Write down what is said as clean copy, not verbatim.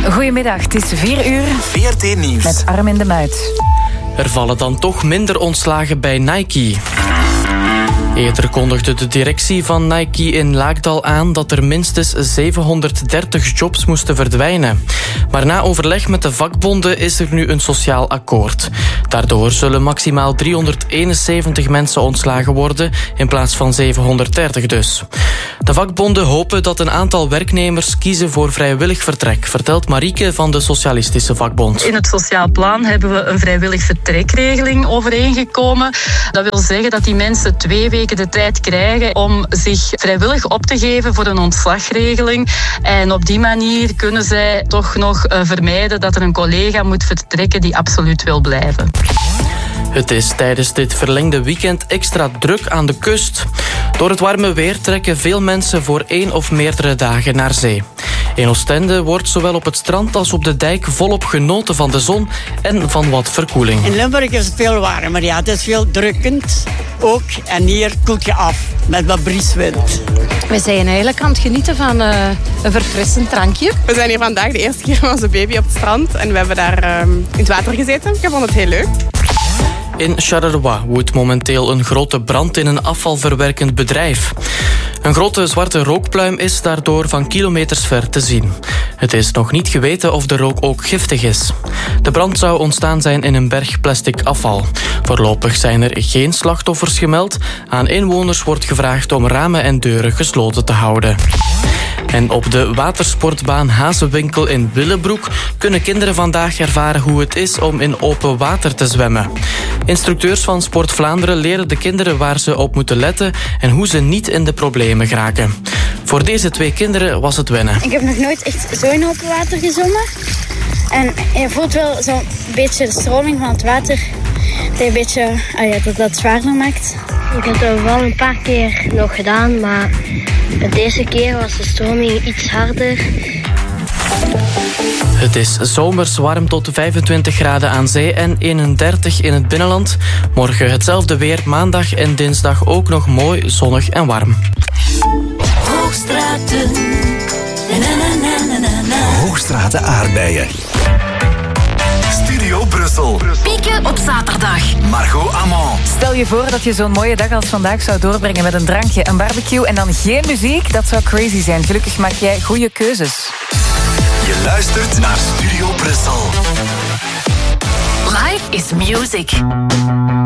Goedemiddag, het is 4 uur. VRT Nieuws. Met Armin de Muit. Er vallen dan toch minder ontslagen bij Nike. Eerder kondigde de directie van Nike in Laakdal aan dat er minstens 730 jobs moesten verdwijnen. Maar na overleg met de vakbonden is er nu een sociaal akkoord. Daardoor zullen maximaal 371 mensen ontslagen worden, in plaats van 730 dus. De vakbonden hopen dat een aantal werknemers kiezen voor vrijwillig vertrek, vertelt Marieke van de Socialistische Vakbond. In het sociaal plan hebben we een vrijwillig vertrekregeling overeengekomen. Dat wil zeggen dat die mensen 2 weken de tijd krijgen om zich vrijwillig op te geven voor een ontslagregeling. En op die manier kunnen zij toch nog vermijden dat er een collega moet vertrekken die absoluut wil blijven. Het is tijdens dit verlengde weekend extra druk aan de kust. Door het warme weer trekken veel mensen voor 1 of meerdere dagen naar zee. In Oostende wordt zowel op het strand als op de dijk volop genoten van de zon en van wat verkoeling. In Limburg is het veel warmer, ja, het is veel drukkend ook. En hier koelt je af met wat brieswind. We zijn eigenlijk aan het genieten van een verfrissend drankje. We zijn hier vandaag de eerste keer met onze baby op het strand en we hebben daar in het water gezeten. Ik vond het heel leuk. In Charleroi woedt momenteel een grote brand in een afvalverwerkend bedrijf. Een grote zwarte rookpluim is daardoor van kilometers ver te zien. Het is nog niet geweten of de rook ook giftig is. De brand zou ontstaan zijn in een berg plastic afval. Voorlopig zijn er geen slachtoffers gemeld. Aan inwoners wordt gevraagd om ramen en deuren gesloten te houden. En op de watersportbaan Hazewinkel in Willebroek kunnen kinderen vandaag ervaren hoe het is om in open water te zwemmen. Instructeurs van Sport Vlaanderen leren de kinderen waar ze op moeten letten en hoe ze niet in de problemen geraken. Voor deze 2 kinderen was het wennen. Ik heb nog nooit echt zo in open water gezwommen. En je voelt wel zo'n beetje de stroming van het water. Dat je een beetje dat het zwaarder maakt. Ik heb het wel een paar keer nog gedaan, maar deze keer was de stroming iets harder. Het is zomers warm tot 25 graden aan zee en 31 in het binnenland. Morgen hetzelfde weer, maandag en dinsdag ook nog mooi, zonnig en warm. Hoogstraten. Hoogstraten aardbeien. Studio Brussel. Pieken op zaterdag. Margot Amand. Stel je voor dat je zo'n mooie dag als vandaag zou doorbrengen met een drankje, een barbecue en dan geen muziek. Dat zou crazy zijn. Gelukkig maak jij goede keuzes. Je luistert naar Studio Brussel. Life is music.